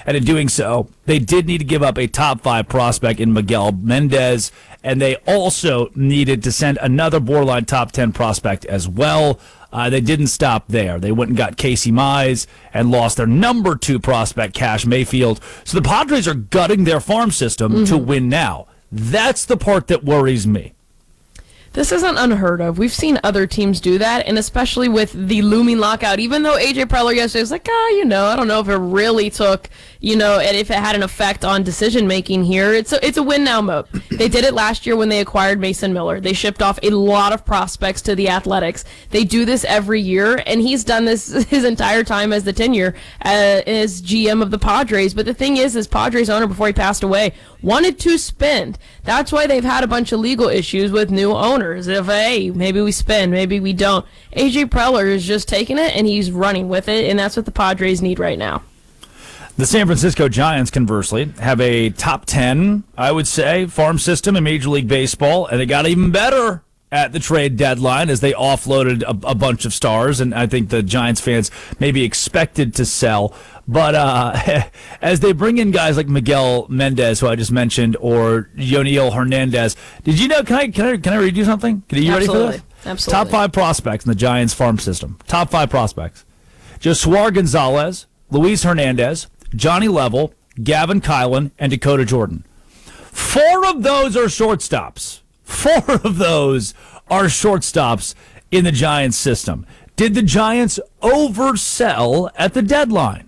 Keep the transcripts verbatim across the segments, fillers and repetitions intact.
And in doing so, they did need to give up a top five prospect in Miguel Mendez, and they also needed to send another borderline top ten prospect as well. Uh, they didn't stop there. They went and got Casey Mize and lost their number two prospect, Cash Mayfield. So the Padres are gutting their farm system mm-hmm. to win now. That's the part that worries me. This isn't unheard of. We've seen other teams do that, and especially with the looming lockout, even though A J Preller yesterday was like, ah, you know, I don't know if it really took, you know, and if it had an effect on decision-making here. It's a, it's a win-now mode. They did it last year when they acquired Mason Miller. They shipped off a lot of prospects to the Athletics. They do this every year, and he's done this his entire time as the tenure uh, as G M of the Padres. But the thing is, as Padres owner before he passed away, wanted to spend. That's why they've had a bunch of legal issues with new owners. If, hey, maybe we spend, maybe we don't. A J Preller is just taking it, and he's running with it, and that's what the Padres need right now. The San Francisco Giants, conversely, have a top ten, I would say, farm system in Major League Baseball, and it got even better at the trade deadline as they offloaded a, a bunch of stars, and I think the Giants fans maybe expected to sell. But uh, as they bring in guys like Miguel Mendez, who I just mentioned, or Yoniel Hernandez, did you know? Can I can I can I read you something? Are you Absolutely. ready for this? Absolutely. Top five prospects in the Giants farm system. Top five prospects: Josuar Gonzalez, Luis Hernandez, Johnny Level, Gavin Kylan, and Dakota Jordan. Four of those are shortstops. Four of those are shortstops in the Giants system. Did the Giants oversell at the deadline?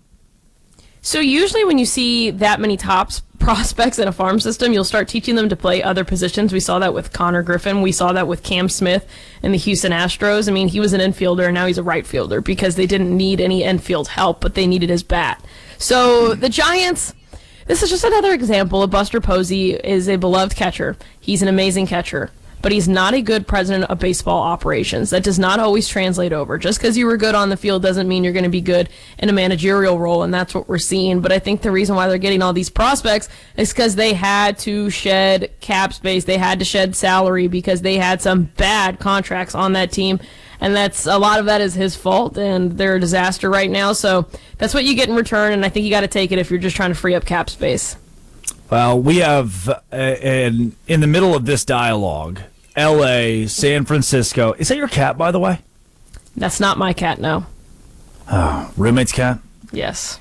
So usually when you see that many tops prospects in a farm system, you'll start teaching them to play other positions. We saw that with Connor Griffin. We saw that with Cam Smith in the Houston Astros. I mean, he was an infielder, and now he's a right fielder because they didn't need any infield help, but they needed his bat. So the Giants, this is just another example of Buster Posey is a beloved catcher. He's an amazing catcher. But he's not a good president of baseball operations. That does not always translate over. Just because you were good on the field doesn't mean you're going to be good in a managerial role, and that's what we're seeing. But I think the reason why they're getting all these prospects is because they had to shed cap space. They had to shed salary because they had some bad contracts on that team, and that's a lot of that is his fault, and they're a disaster right now. So that's what you get in return, and I think you got to take it if you're just trying to free up cap space. Well, we have, uh, in, in the middle of this dialogue, L A, San Francisco. Is that your cat, by the way? That's not my cat, no. Oh, roommate's cat? Yes.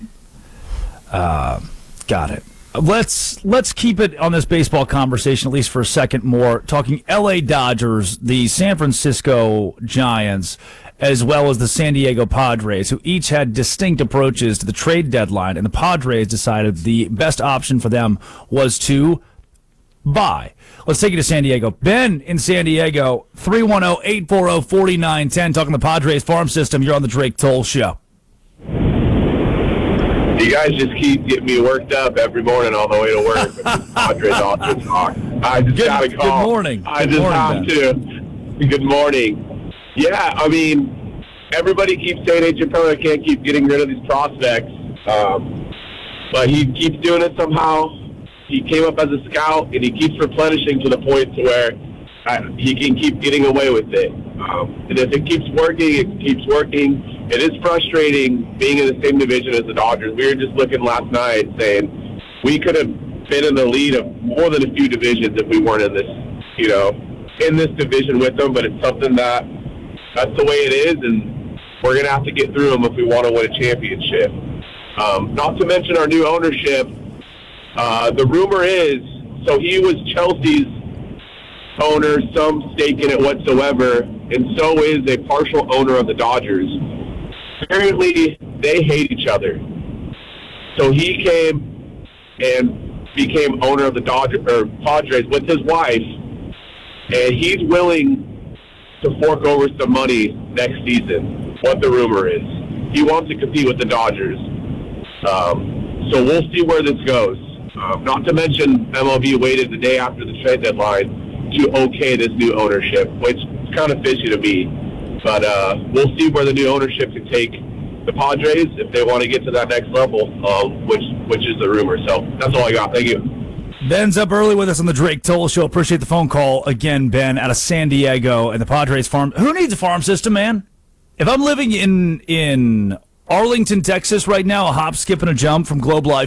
Uh, got it. Let's let's keep it on this baseball conversation, at least for a second more. Talking L A Dodgers, the San Francisco Giants, as well as the San Diego Padres, who each had distinct approaches to the trade deadline, and the Padres decided the best option for them was to buy. Let's take it to San Diego. Ben in San Diego, three one zero, eight four zero, four nine one zero, talking the Padres farm system. You're on the Drake Toll Show. You guys just keep getting me worked up every morning on the way to work with this Padres Austin talk. I just Good- got to call. good morning. I Good just morning, have Ben. to. Good morning. Yeah, I mean, everybody keeps saying A J Preller can't keep getting rid of these prospects, um, but he keeps doing it somehow. He came up as a scout, and he keeps replenishing to the point to where uh, he can keep getting away with it. Um, and if it keeps working, it keeps working. It is frustrating being in the same division as the Dodgers. We were just looking last night saying we could have been in the lead of more than a few divisions if we weren't in this, you know, in this division with them. But it's something that that's the way it is, and we're going to have to get through them if we want to win a championship. Um, not to mention our new ownership. Uh, the rumor is, so he was Chelsea's owner, some stake in it whatsoever, and so is a partial owner of the Dodgers. Apparently, they hate each other. So he came and became owner of the Dodgers or Padres with his wife, and he's willing to fork over some money next season. What the rumor is, he wants to compete with the Dodgers. Um, so we'll see where this goes. Um, not to mention, M L B waited the day after the trade deadline to okay this new ownership, which is kind of fishy to me. But uh, we'll see where the new ownership can take the Padres if they want to get to that next level, um, which which is the rumor. So that's all I got. Thank you. Ben's up early with us on the Drake Toll Show. Appreciate the phone call again, Ben, out of San Diego and the Padres farm. Who needs a farm system, man? If I'm living in in Arlington, Texas right now, a hop, skip, and a jump from Globe Life